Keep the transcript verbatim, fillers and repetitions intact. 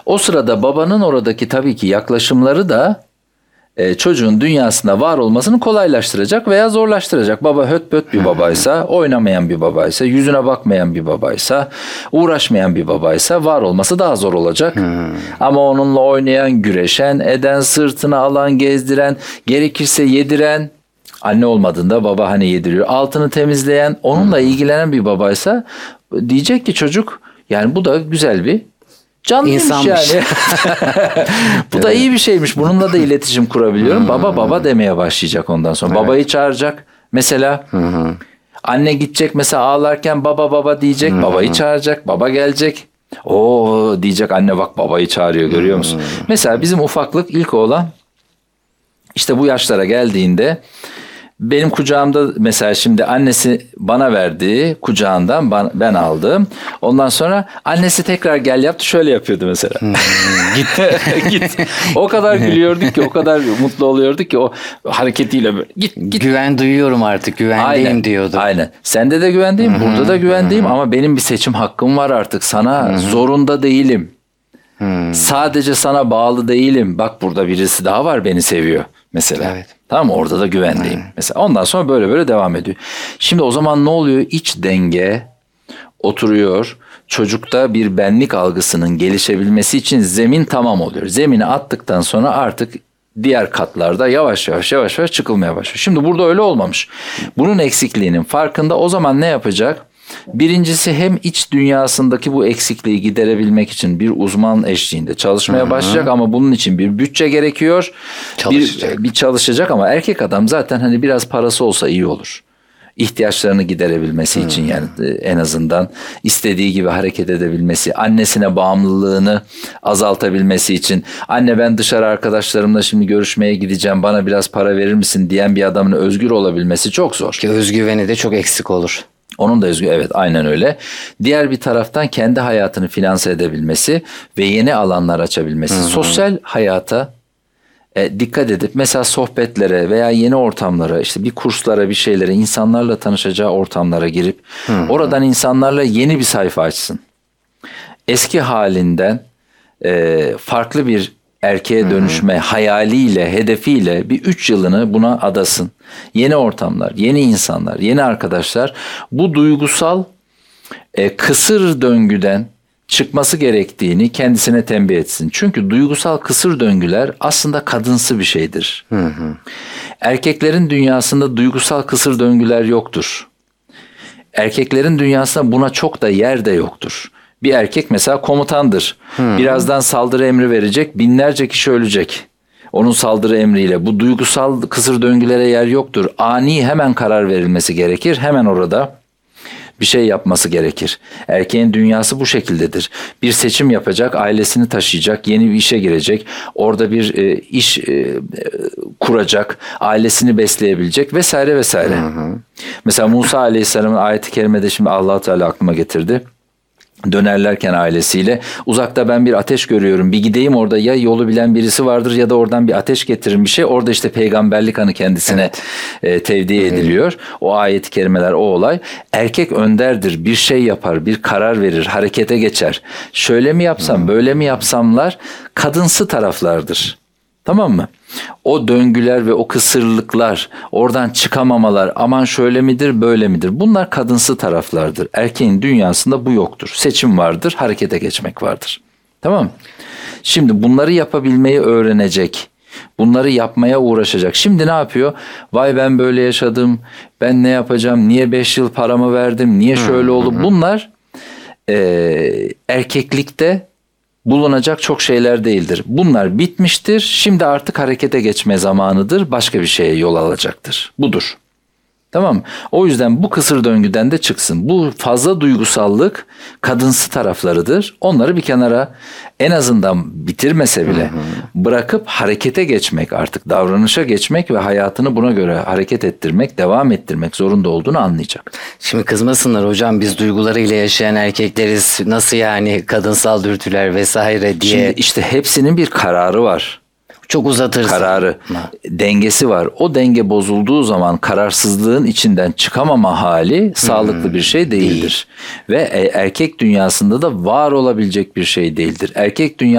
O sırada babanın oradaki tabii ki yaklaşımları da e, çocuğun dünyasında var olmasını kolaylaştıracak veya zorlaştıracak. Baba höt pöt bir babaysa, oynamayan bir babaysa, yüzüne bakmayan bir babaysa, uğraşmayan bir babaysa var olması daha zor olacak. Hmm. Ama onunla oynayan, güreşen, eden, sırtına alan, gezdiren, gerekirse yediren, anne olmadığında baba hani yediriyor, altını temizleyen, onunla ilgilenen bir babaysa diyecek ki çocuk, yani bu da güzel bir canlıymış İnsanmış. yani. Bu da iyi bir şeymiş. Bununla da iletişim kurabiliyorum. Baba baba demeye başlayacak ondan sonra. Evet. Babayı çağıracak. Mesela Hı-hı. anne gidecek mesela ağlarken baba baba diyecek. Hı-hı. Babayı çağıracak. Baba gelecek. Oo diyecek, anne bak babayı çağırıyor, görüyor musun? Hı-hı. Mesela bizim ufaklık ilk oğlan işte bu yaşlara geldiğinde benim kucağımda mesela, şimdi annesi bana verdiği kucağından ben aldım. Ondan sonra annesi tekrar gel yaptı, şöyle yapıyordu mesela. Hmm, git git. O kadar gülüyorduk ki, o kadar mutlu oluyorduk ki o hareketiyle böyle, git git. Güven duyuyorum artık, güvendeyim aynen, diyordu. Aynen. Sende de güvendeyim, Hı-hı. burada da güvendeyim Hı-hı. ama benim bir seçim hakkım var artık. Sana Hı-hı. zorunda değilim. Hmm. Sadece sana bağlı değilim. Bak burada birisi daha var, beni seviyor mesela. Evet. Tamam mı? Orada da güvendeyim. Hmm. Mesela ondan sonra böyle böyle devam ediyor. Şimdi o zaman ne oluyor? İç denge oturuyor. Çocukta bir benlik algısının gelişebilmesi için zemin tamam oluyor. Zemini attıktan sonra artık diğer katlarda yavaş yavaş yavaş yavaş çıkılmaya başlıyor. Şimdi burada öyle olmamış. Bunun eksikliğinin farkında. O zaman ne yapacak? Birincisi, hem iç dünyasındaki bu eksikliği giderebilmek için bir uzman eşliğinde çalışmaya Hı-hı. başlayacak ama bunun için bir bütçe gerekiyor. Çalışacak. Bir, bir çalışacak ama erkek adam zaten hani biraz parası olsa iyi olur. İhtiyaçlarını giderebilmesi Hı-hı. için, yani en azından istediği gibi hareket edebilmesi, annesine bağımlılığını azaltabilmesi için. Anne ben dışarı arkadaşlarımla şimdi görüşmeye gideceğim, bana biraz para verir misin diyen bir adamın özgür olabilmesi çok zor. Ki özgüveni de çok eksik olur. Onun da özgü, evet aynen öyle. Diğer bir taraftan kendi hayatını finanse edebilmesi ve yeni alanlar açabilmesi. Hı hı. Sosyal hayata e, dikkat edip mesela sohbetlere veya yeni ortamlara, işte bir kurslara, bir şeylere, insanlarla tanışacağı ortamlara girip hı hı. oradan insanlarla yeni bir sayfa açsın. Eski halinden e, farklı bir erkeğe dönüşme Hı-hı. hayaliyle, hedefiyle bir üç yılını buna adasın. Yeni ortamlar, yeni insanlar, yeni arkadaşlar, bu duygusal e, kısır döngüden çıkması gerektiğini kendisine tembih etsin. Çünkü duygusal kısır döngüler aslında kadınsı bir şeydir. Hı-hı. Erkeklerin dünyasında duygusal kısır döngüler yoktur. Erkeklerin dünyasında buna çok da yer de yoktur. Bir erkek mesela komutandır. Hmm. Birazdan saldırı emri verecek. Binlerce kişi ölecek. Onun saldırı emriyle. Bu duygusal kısır döngülere yer yoktur. Ani hemen karar verilmesi gerekir. Hemen orada bir şey yapması gerekir. Erkeğin dünyası bu şekildedir. Bir seçim yapacak, ailesini taşıyacak, yeni bir işe girecek. Orada bir e, iş e, kuracak, ailesini besleyebilecek vesaire vesaire. Hı hı. Mesela Musa Aleyhisselam'ın ayet-i kerimede şimdi Allah Teala aklıma getirdi. Dönerlerken ailesiyle, uzakta ben bir ateş görüyorum, bir gideyim orada, ya yolu bilen birisi vardır ya da oradan bir ateş getirin bir şey. Orada işte peygamberlik hani kendisine evet. e, tevdi ediliyor. O ayet-i kerimeler, o olay. Erkek önderdir, bir şey yapar, bir karar verir, harekete geçer. Şöyle mi yapsam, böyle mi yapsamlar kadınsı taraflardır. Tamam mı? O döngüler ve o kısırlıklar, oradan çıkamamalar, aman şöyle midir, böyle midir? Bunlar kadınsı taraflardır. Erkeğin dünyasında bu yoktur. Seçim vardır, harekete geçmek vardır. Tamam mı? Şimdi bunları yapabilmeyi öğrenecek. Bunları yapmaya uğraşacak. Şimdi ne yapıyor? Vay ben böyle yaşadım, ben ne yapacağım, niye beş yıl paramı verdim, niye şöyle oldu? Bunlar e, erkeklikte bulunacak çok şeyler değildir. Bunlar bitmiştir. Şimdi artık harekete geçme zamanıdır. Başka bir şeye yol alacaktır. Budur. Tamam mı? O yüzden bu kısır döngüden de çıksın. Bu fazla duygusallık kadınsı taraflarıdır. Onları bir kenara, en azından bitirmese bile, hı hı. bırakıp harekete geçmek, artık davranışa geçmek ve hayatını buna göre hareket ettirmek, devam ettirmek zorunda olduğunu anlayacak. Şimdi kızmasınlar hocam, biz duygularıyla yaşayan erkekleriz, nasıl yani kadınsal dürtüler vesaire diye. Şimdi işte hepsinin bir kararı var. Çok uzatırsın. Kararı, dengesi var. O denge bozulduğu zaman kararsızlığın içinden çıkamama hali hmm. sağlıklı bir şey değildir. Değil. Ve erkek dünyasında da var olabilecek bir şey değildir. Erkek dünyasında